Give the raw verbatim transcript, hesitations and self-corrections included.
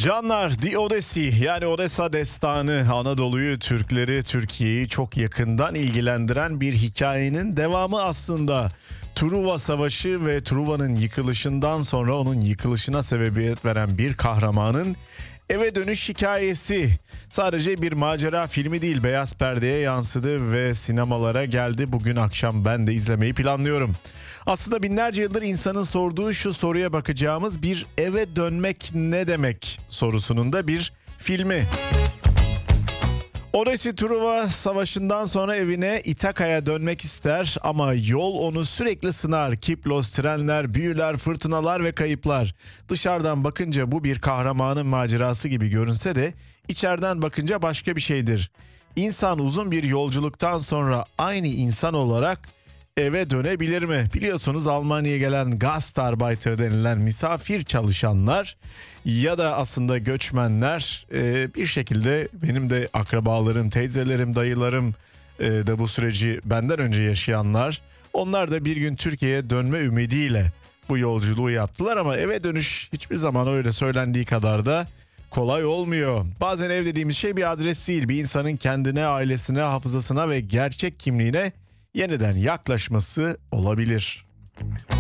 Canlar, The Odyssey yani Odessa destanı Anadolu'yu, Türkleri, Türkiye'yi çok yakından ilgilendiren bir hikayenin devamı aslında. Truva Savaşı ve Truva'nın yıkılışından sonra onun yıkılışına sebebiyet veren bir kahramanın eve dönüş hikayesi. Sadece bir macera filmi değil, beyaz perdeye yansıdı ve sinemalara geldi. Bugün akşam ben de izlemeyi planlıyorum. Aslında binlerce yıldır insanın sorduğu şu soruya bakacağımız bir eve dönmek ne demek sorusunun da bir filmi. Odessa Truva Savaşı'ndan sonra evine İtaka'ya dönmek ister ama yol onu sürekli sınar. Kiplos, trenler, büyüler, fırtınalar ve kayıplar. Dışarıdan bakınca bu bir kahramanın macerası gibi görünse de içeriden bakınca başka bir şeydir. İnsan uzun bir yolculuktan sonra aynı insan olarak eve dönebilir mi? Biliyorsunuz Almanya'ya gelen Gastarbeiter denilen misafir çalışanlar ya da aslında göçmenler e, bir şekilde benim de akrabalarım, teyzelerim, dayılarım e, da bu süreci benden önce yaşayanlar. Onlar da bir gün Türkiye'ye dönme ümidiyle bu yolculuğu yaptılar ama eve dönüş hiçbir zaman öyle söylendiği kadar da kolay olmuyor. Bazen ev dediğimiz şey bir adres değil, bir insanın kendine, ailesine, hafızasına ve gerçek kimliğine yeniden yaklaşması olabilir.